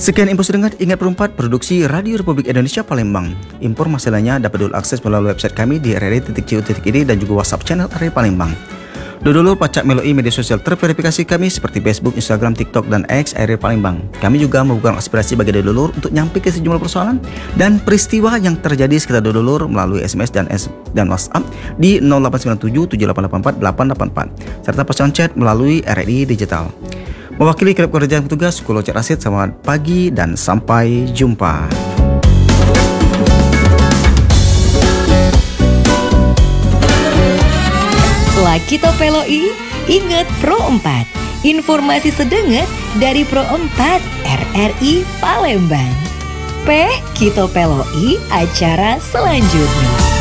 Sekian info sedengar, ingat Pro4 produksi Radio Republik Indonesia Palembang. Informasi lainnya dapat diakses melalui website kami di rri.co.id dan juga WhatsApp channel RRI Palembang. Dulur pacak melalui media sosial terverifikasi kami seperti Facebook, Instagram, TikTok, dan X RRI Palembang. Kami juga membuka aspirasi bagi dulur untuk nyampe ke sejumlah persoalan dan peristiwa yang terjadi sekitar dulur melalui SMS dan WhatsApp di 0897 7884 884 serta pesan chat melalui RRI Digital. Mewakili klub kerjaan petugas Sekolah Cak Rasid, selamat pagi dan sampai jumpa. Lagi Topeloi, ingat Pro4. Informasi sedenget dari Pro4 RRI Palembang. Peh Kita Peloi acara selanjutnya.